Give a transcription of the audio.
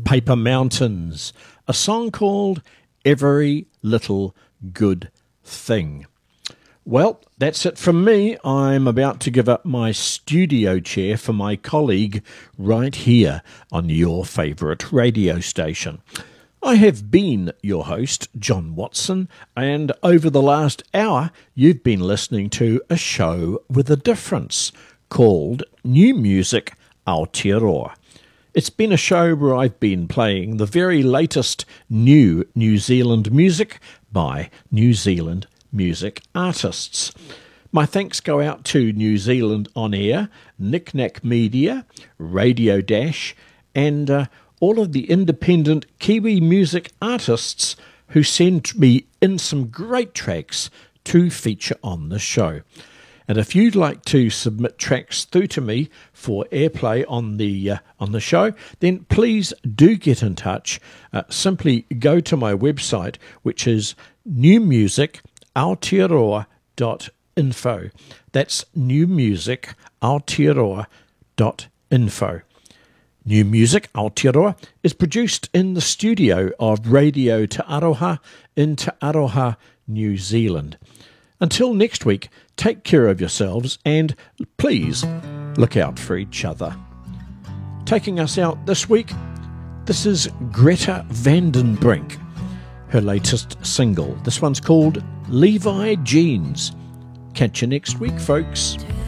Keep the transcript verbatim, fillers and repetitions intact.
Paper Mountains, a song called Every Little Good Thing. Well, that's it from me. I'm about to give up my studio chair for my colleague right here on your favourite radio station. I have been your host, John Watson, and over the last hour you've been listening to a show with a difference called New Music Aotearoa. It's been a show where I've been playing the very latest new New Zealand music by New Zealand music artists. My thanks go out to New Zealand On Air, Knick Knack Media, Radio Dash, and uh, all of the independent Kiwi music artists who send me in some great tracks to feature on the show. And if you'd like to submit tracks through to me for airplay on the uh, on the show, then please do get in touch. Uh, simply go to my website, which is new music aotearoa dot info. That's new music aotearoa dot info. New Music Aotearoa is produced in the studio of Radio Te Aroha in Te Aroha, New Zealand. Until next week, take care of yourselves and please look out for each other. Taking us out this week, this is Greta Van Den Brink, her latest single. This one's called Levi Jeans. Catch you next week, folks.